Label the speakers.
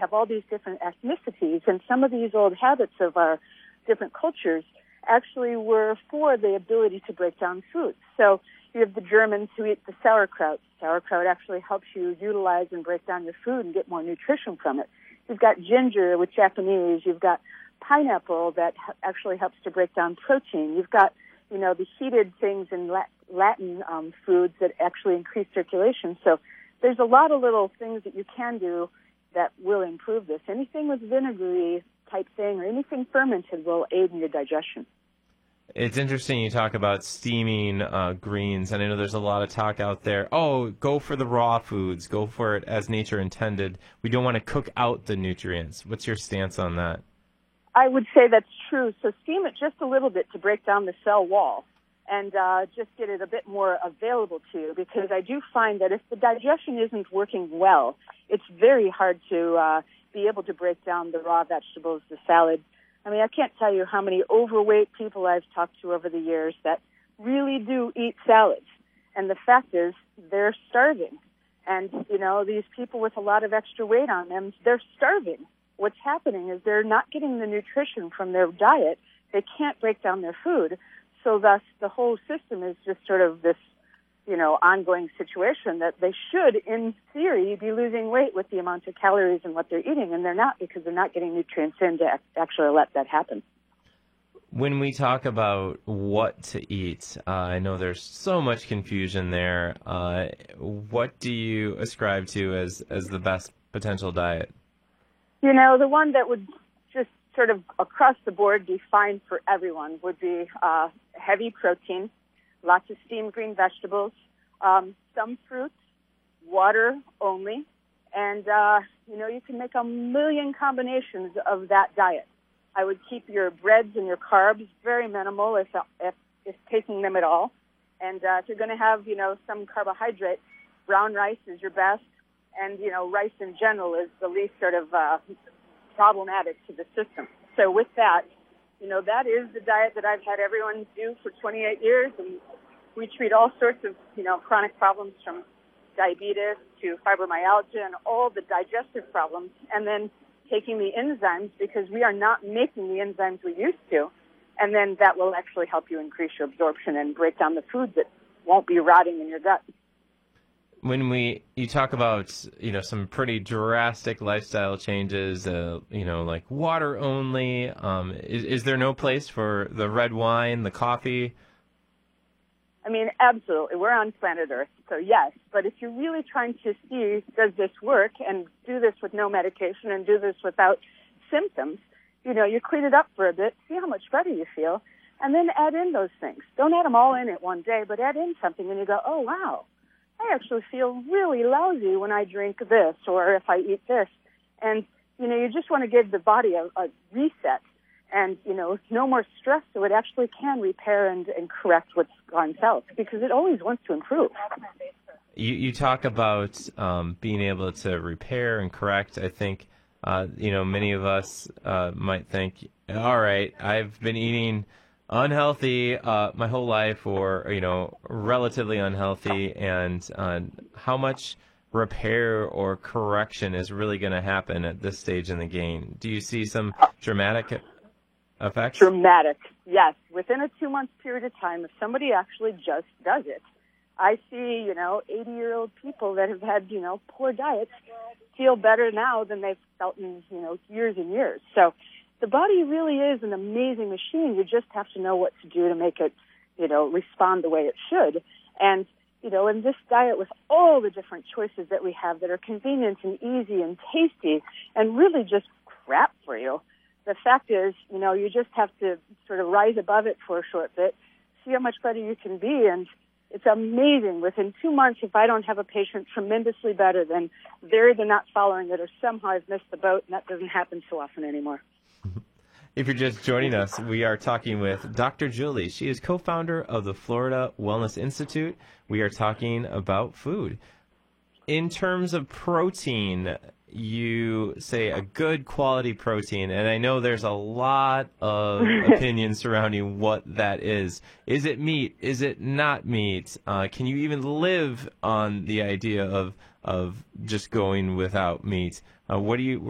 Speaker 1: have all these different ethnicities, and some of these old habits of our different cultures actually were for the ability to break down foods. So you have the Germans who eat the sauerkraut. Sauerkraut actually helps you utilize and break down your food and get more nutrition from it. You've got ginger with Japanese. You've got pineapple that actually helps to break down protein. You've got, the heated things in Latin foods that actually increase circulation. So there's a lot of little things that you can do that will improve this. Anything with vinegary type thing or anything fermented will aid in your digestion.
Speaker 2: It's interesting you talk about steaming greens, and I know there's a lot of talk out there. Oh, go for the raw foods. Go for it as nature intended. We don't want to cook out the nutrients. What's your stance on that?
Speaker 1: I would say that's true. So steam it just a little bit to break down the cell wall and just get it a bit more available to you, because I do find that if the digestion isn't working well, it's very hard to be able to break down the raw vegetables, the salad. I mean, I can't tell you how many overweight people I've talked to over the years that really do eat salads. And the fact is, they're starving. And, these people with a lot of extra weight on them, they're starving. What's happening is they're not getting the nutrition from their diet. They can't break down their food. So thus, the whole system is just sort of this, ongoing situation that they should, in theory, be losing weight with the amount of calories and what they're eating, and they're not, because they're not getting nutrients in to actually let that happen.
Speaker 2: When we talk about what to eat, I know there's so much confusion there. What do you ascribe to as the best potential diet?
Speaker 1: The one that would just sort of across the board be fine for everyone would be heavy protein, lots of steamed green vegetables, some fruits, water only, and, you can make a million combinations of that diet. I would keep your breads and your carbs very minimal, if taking them at all. And if you're going to have, some carbohydrate, brown rice is your best, and, rice in general is the least sort of problematic to the system. So with that, that is the diet that I've had everyone do for 28 years, and we treat all sorts of, chronic problems from diabetes to fibromyalgia and all the digestive problems, and then taking the enzymes, because we are not making the enzymes we used to, and then that will actually help you increase your absorption and break down the foods that won't be rotting in your gut.
Speaker 2: When you talk about, some pretty drastic lifestyle changes, like water only, is there no place for the red wine, the coffee?
Speaker 1: I mean, absolutely. We're on planet Earth, so yes. But if you're really trying to see, does this work, and do this with no medication and do this without symptoms, you clean it up for a bit, see how much better you feel, and then add in those things. Don't add them all in at one day, but add in something and you go, oh, wow, I actually feel really lousy when I drink this or if I eat this. And, you just want to give the body a reset. And, no more stress, so it actually can repair and correct what's gone south, because it always wants to improve.
Speaker 2: You talk about being able to repair and correct. I think, many of us might think, all right, I've been eating unhealthy my whole life, or, relatively unhealthy, and how much repair or correction is really going to happen at this stage in the game? Do you see some dramatic effects?
Speaker 1: Dramatic, yes. Within a 2-month period of time, if somebody actually just does it. I see, 80-year-old people that have had, poor diets feel better now than they've felt in, years and years. So the body really is an amazing machine. You just have to know what to do to make it, respond the way it should. And, in this diet, with all the different choices that we have that are convenient and easy and tasty and really just crap for you, the fact is, you just have to sort of rise above it for a short bit, see how much better you can be. And it's amazing. Within 2 months, if I don't have a patient tremendously better, then they're either not following it or somehow I've missed the boat, and that doesn't happen so often anymore.
Speaker 2: If you're just joining us, we are talking with Dr. Julie. She is co-founder of the Florida Wellness Institute. We are talking about food. In terms of protein, you say a good quality protein, and I know there's a lot of opinions surrounding what that is. Is it meat? Is it not meat? Can you even live on the idea of just going without meat? Where do you